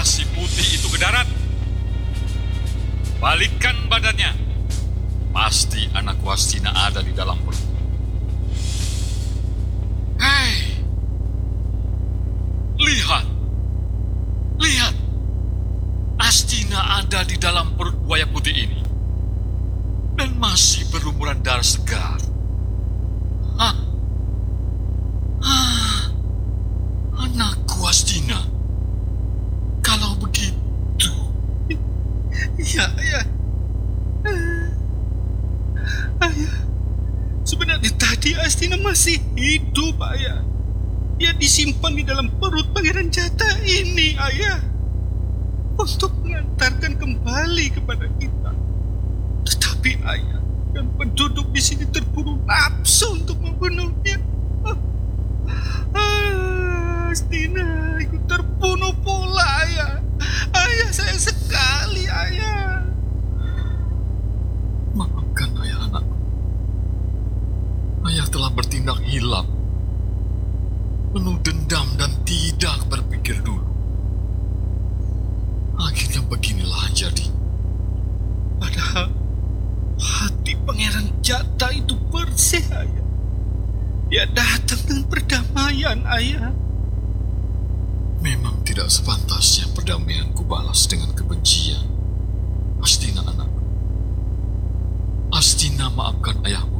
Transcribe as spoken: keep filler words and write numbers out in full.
si putih itu ke darat. Balikkan badannya. Pasti anak Wastina ada di dalam perut. Hei, lihat, lihat, Astina ada di dalam perut buaya putih ini dan masih berlumuran darah segar. Hah? Hah? Anakku Astina. Kalau begitu, Ya, ayah. Ayah, sebenarnya tadi Astina masih hidup, ayah. Dia disimpan di dalam perut Pangeran Jata ini, ayah, untuk mengantarkan kembali kepada kita. Tetapi ayah dan penduduk di sini terburu nafsu untuk membunuhnya. Ah, Astina itu terbunuh pula, ayah. Ayah, sayang sekali, ayah. maafkan ayah anakku. Ayah telah bertindak hilaf, penuh dendam dan tidak berpikir dulu. Akhirnya beginilah jadi. Padahal hati Pangeran Jata itu bersih, ayah. Dia datang dengan perdamaian, ayah. Memang tidak sepantasnya perdamaianku balas dengan kebencian. Astina anakku. Astina maafkan ayahmu